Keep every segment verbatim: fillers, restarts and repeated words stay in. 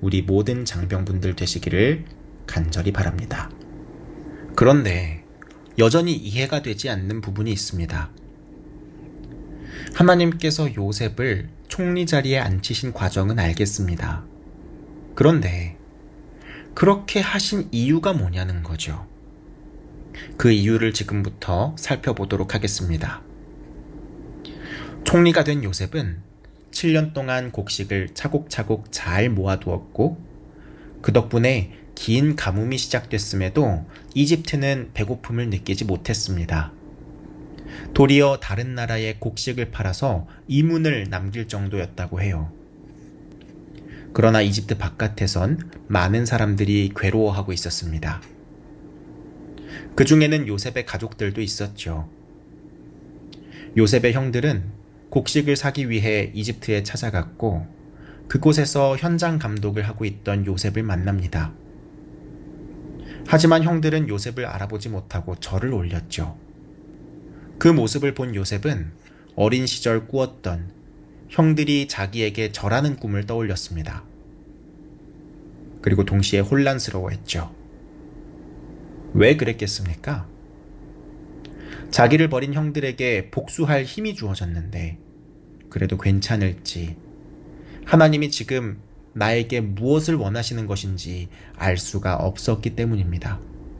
우리 모든 장병분들 되시기를 간절히 바랍니다. 그런데 여전히 이해가 되지 않는 부분이 있습니다. 하나님께서 요셉을 총리 자리에 앉히신 과정은 알겠습니다. 그런데 그렇게 하신 이유가 뭐냐는 거죠. 그 이유를 지금부터 살펴보도록 하겠습니다. 총리가 된 요셉은 칠 년 동안 곡식을 차곡차곡 잘 모아두었고 그 덕분에 긴 가뭄이 시작됐음에도 이집트는 배고픔을 느끼지 못했습니다. 도리어 다른 나라에 곡식을 팔아서 이문을 남길 정도였다고 해요. 그러나 이집트 바깥에선 많은 사람들이 괴로워하고 있었습니다. 그 중에는 요셉의 가족들도 있었죠. 요셉의 형들은 곡식을 사기 위해 이집트에 찾아갔고 그곳에서 현장 감독을 하고 있던 요셉을 만납니다. 하지만 형들은 요셉을 알아보지 못하고 절을 올렸죠. 그 모습을 본 요셉은 어린 시절 꾸었던 형들이 자기에게 절하는 꿈을 떠올렸습니다. 그리고 동시에 혼란스러워했죠. 왜 그랬겠습니까? 자기를 버린 형들에게 복수할 힘이 주어졌는데 그래도 괜찮을지, 하나님이 지금 나에게 무엇을 원하시는 것인지 알 수가 없었기 때문입니다.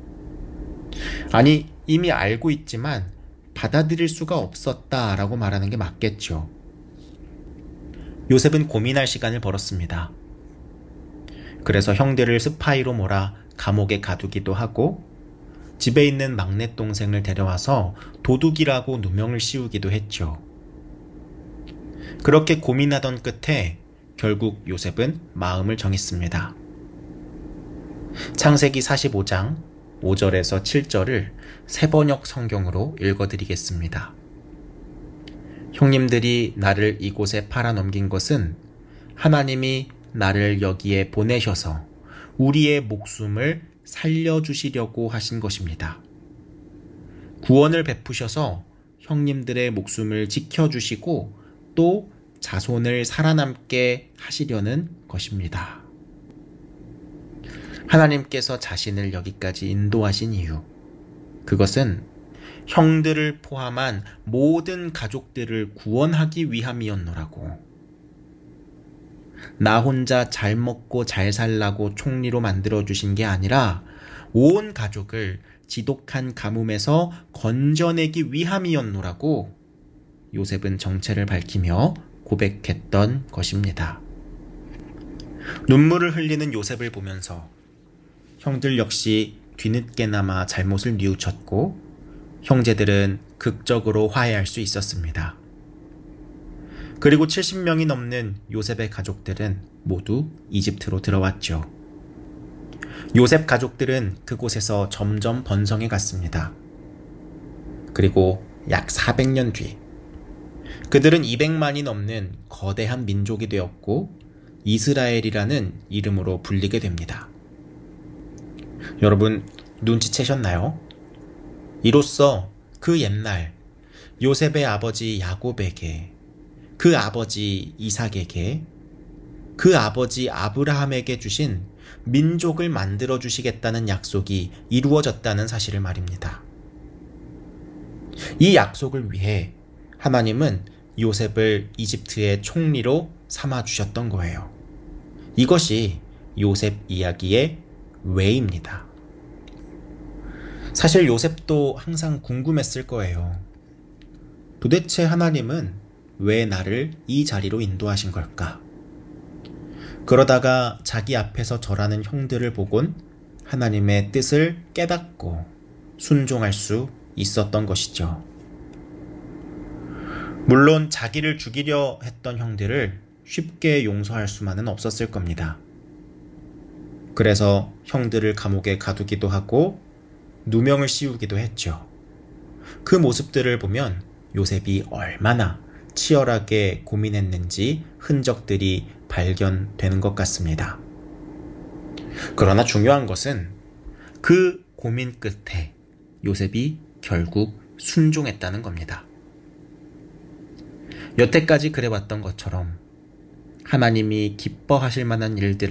아니, 이미 알고 있지만 받아들일 수가 없었다라고 말하는 게 맞겠죠. 요셉은 고민할 시간을 벌었습니다. 그래서 형들을 스파이로 몰아 감옥에 가두기도 하고 집에 있는 막내 동생을 데려와서 도둑이라고 누명을 씌우기도 했죠. 그렇게 고민하던 끝에 결국 요셉은 마음을 정했습니다. 창세기 사십오 장 오 절에서 칠 절을 세번역 성경으로 읽어드리겠습니다. 형님들이 나를 이곳에 팔아넘긴 것은 하나님이 나를 여기에 보내셔서 우리의 목숨을 살려주시려고 하신 것입니다. 구원을 베푸셔서 형님들의 목숨을 지켜주시고 또 자손을 살아남게 하시려는 것입니다. 하나님께서 자신을 여기까지 인도하신 이유, 그것은 형들을 포함한 모든 가족들을 구원하기 위함이었노라고. 나 혼자 잘 먹고 잘 살라고 총리로 만들어주신 게 아니라 온 가족을 지독한 가뭄에서 건져내기 위함이었노라고 요셉은 정체를 밝히며 고백했던 것입니다. 눈물을 흘리는 요셉을 보면서 형들 역시 뒤늦게나마 잘못을 뉘우쳤고 형제들은 극적으로 화해할 수 있었습니다. 그리고 칠십 명이 넘는 요셉의 가족들은 모두 이집트로 들어왔죠. 요셉 가족들은 그곳에서 점점 번성해 갔습니다. 그리고 약 사백 년 뒤, 그들은 이백만이 넘는 거대한 민족이 되었고 이스라엘이라는 이름으로 불리게 됩니다. 여러분, 눈치채셨나요? 이로써 그 옛날 요셉의 아버지 야곱에게, 그 아버지 이삭에게, 그 아버지 아브라함에게 주신 민족을 만들어 주시겠다는 약속이 이루어졌다는 사실을 말입니다. 이 약속을 위해 하나님은 요셉을 이집트의 총리로 삼아 주셨던 거예요. 이것이 요셉 이야기의 왜입니다. 사실 요셉도 항상 궁금했을 거예요. 도대체 하나님은 왜 나를 이 자리로 인도하신 걸까? 그러다가 자기 앞에서 절하는 형들을 보곤 하나님의 뜻을 깨닫고 순종할 수 있었던 것이죠. 물론 자기를 죽이려 했던 형들을 쉽게 용서할 수만은 없었을 겁니다. 그래서 형들을 감옥에 가두기도 하고 누명을 씌우기도 했죠. 그 모습들을 보면 요셉이 얼마나 치열하게 고민했는지 흔적들이 발견되는 것 같습니다. 그러나 중요한 것은 그 고민 끝에 요셉이 결국 순종했다는 겁니다. 여태까지 그래왔던 것처럼 하나님이 기뻐하실 만한 일들을